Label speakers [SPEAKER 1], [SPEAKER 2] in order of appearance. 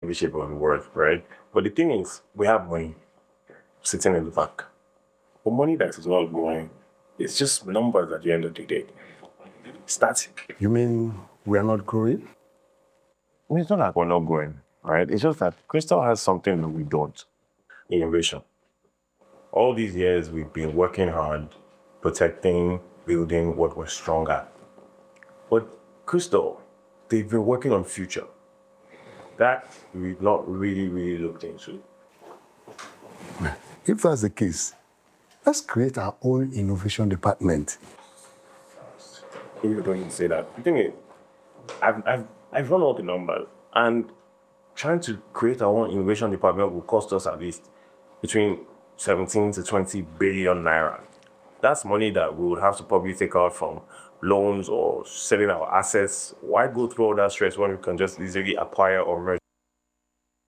[SPEAKER 1] every shape of the word, right? But the thing is, we have money sitting in the bank. But money that is not growing, it's just numbers at the end of the day. Static.
[SPEAKER 2] You mean we are not growing?
[SPEAKER 1] I mean, it's not like we're not growing, right? It's just that Crystal has something that we don't. Innovation. All these years, we've been working hard, protecting, building what we're strong at. But Crystal, they've been working on future. That we've not really looked into.
[SPEAKER 2] If that's the case, let's create our own innovation department.
[SPEAKER 1] You don't even say that. The thing is, I've run all the numbers, and trying to create our own innovation department will cost us at least between 17 to 20 billion naira. That's money that we would have to probably take out from loans or selling our assets. Why go through all that stress when we can just easily acquire or merge?